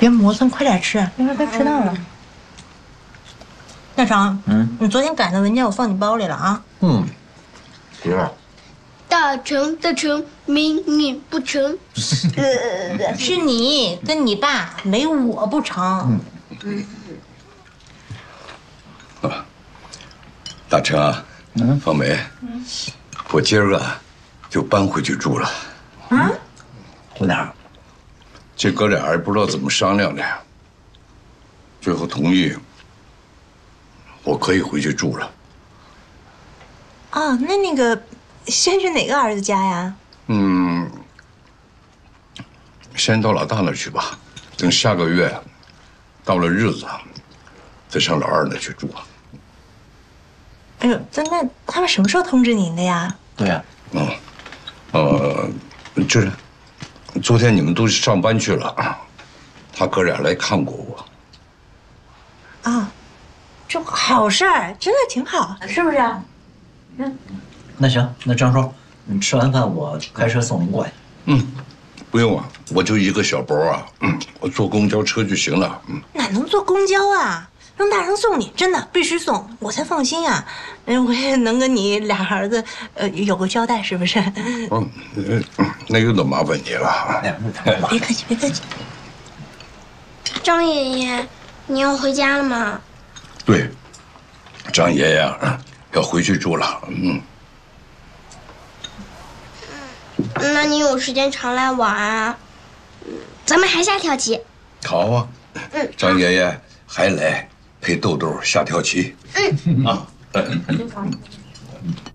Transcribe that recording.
别磨蹭，快点吃，一会儿该迟到了。大成，你昨天改的文件我放你包里了啊。 媳妇儿。 大成，明你不成。 是你跟你爸，没我不成。 大成啊，方梅，我今儿个就搬回去住了。 回哪儿？ 这哥俩也不知道怎么商量的，最后同意我可以回去住了。 哦，那个，先去哪个儿子家呀？ 先到老大那儿去吧，等下个月到了日子，再上老二那儿去住。 哎呦，那他们什么时候通知您的呀？ 对呀。 就是昨天你们都上班去了，他哥俩来看过我。 啊，这好事儿，真的挺好的，是不是？ 那行，那张叔，你吃完饭我开车送您过去。 不用啊，我就一个小包啊，我坐公交车就行了。 哪能坐公交啊？让大成送你，真的必须送，我才放心啊。我也能跟你俩儿子有个交代，是不是？ 那又得麻烦你了。 别客气，别客气。 张爷爷，你要回家了吗？ 对，张爷爷要回去住了。 那你有时间常来玩啊？咱们还下跳棋。 好啊。张爷爷还来陪豆豆下跳棋。